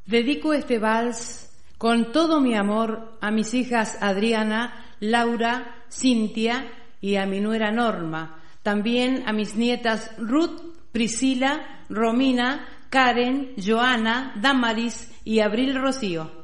Dedico este vals con todo mi amor a mis hijas Adriana, Laura, Cintia y a mi nuera Norma. También a mis nietas Ruth, Priscila, Romina, Karen, Joana, Damaris y Abril Rocío.